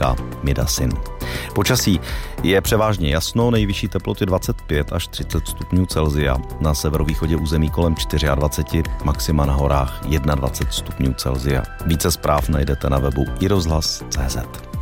říká Midasin. Počasí je převážně jasno, nejvyšší teploty 25 až 30 stupňů Celsia, na severovýchodě území kolem 24, maxima na horách 21 stupňů Celsia. Více zpráv najdete na webu iRozhlas.cz.